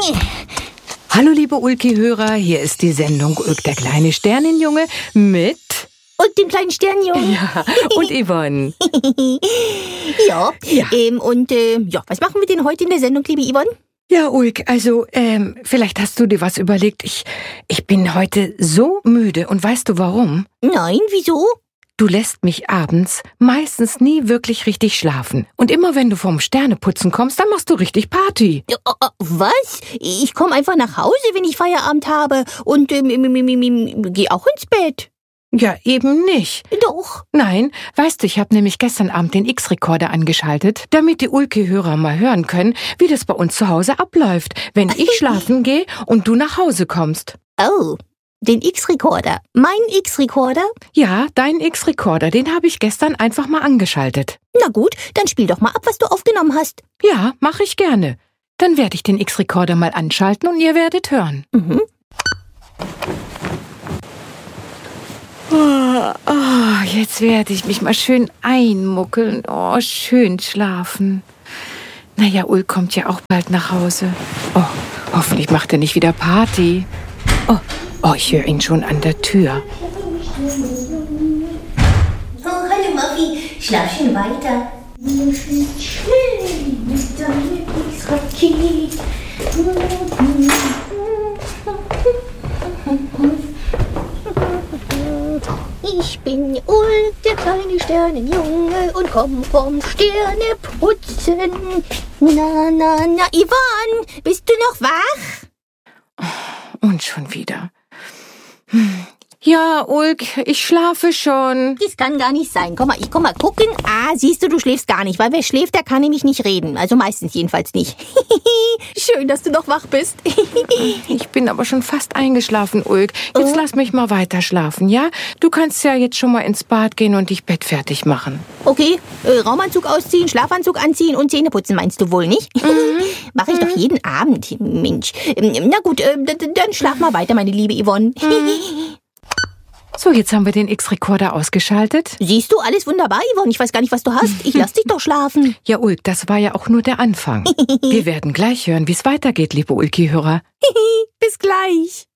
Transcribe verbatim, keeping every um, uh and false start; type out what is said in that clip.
Hallo liebe Ulki-Hörer, hier ist die Sendung Ulk, der kleine Sternenjunge mit... Und dem kleinen Sternenjungen. Ja, und Yvonne. ja, Ja. Ähm, und äh, ja, was machen wir denn heute in der Sendung, liebe Yvonne? Ja, Ulk, also, ähm, vielleicht hast du dir was überlegt. Ich, ich bin heute so müde und weißt du warum? Nein, wieso? Du lässt mich abends meistens nie wirklich richtig schlafen. Und immer wenn du vom Sterneputzen kommst, dann machst du richtig Party. Äh, äh, was? Ich komme einfach nach Hause, wenn ich Feierabend habe und ähm, ähm, ähm, ähm, gehe auch ins Bett. Ja, eben nicht. Doch. Nein, weißt du, ich habe nämlich gestern Abend den X-Rekorder angeschaltet, damit die Ulki-Hörer mal hören können, wie das bei uns zu Hause abläuft, wenn ich schlafen gehe und du nach Hause kommst. Oh, den X-Rekorder. Mein X-Rekorder? Ja, dein X-Rekorder, den habe ich gestern einfach mal angeschaltet. Na gut, dann spiel doch mal ab, was du aufgenommen hast. Ja, mache ich gerne. Dann werde ich den X-Rekorder mal anschalten und ihr werdet hören. Mhm. Oh, oh, jetzt werde ich mich mal schön einmuckeln. Oh, schön schlafen. Naja, Ulk kommt ja auch bald nach Hause. Oh, hoffentlich macht er nicht wieder Party. Oh, oh, ich höre ihn schon an der Tür. Oh, hallo Muffy, schlaf schon weiter. Schön mit deinem X-Raket. Ich bin Ulk, der kleine Sternenjunge und komm vom Sterneputzen. Na, na, na, Yvonne, bist du noch wach? Und schon wieder. Hm. Ja, Ulk, ich schlafe schon. Das kann gar nicht sein. Komm mal, ich komm mal gucken. Ah, siehst du, du schläfst gar nicht, weil wer schläft, der kann nämlich nicht reden. Also meistens jedenfalls nicht. Schön, dass du noch wach bist. Ich bin aber schon fast eingeschlafen, Ulk. Jetzt Oh. lass mich mal weiter schlafen, ja? Du kannst ja jetzt schon mal ins Bad gehen und dich bettfertig machen. Okay, äh, Raumanzug ausziehen, Schlafanzug anziehen und Zähne putzen meinst du wohl, nicht? Mhm. Mache ich doch jeden Abend, Mensch. Ähm, Na gut, äh, d- d- dann schlaf mal weiter, meine liebe Yvonne. So, jetzt haben wir den X-Rekorder ausgeschaltet. Siehst du, alles wunderbar, Yvonne. Ich weiß gar nicht, was du hast. Ich lass dich doch schlafen. Ja, Ulk, das war ja auch nur der Anfang. Wir werden gleich hören, wie es weitergeht, liebe Ulki-Hörer. Bis gleich.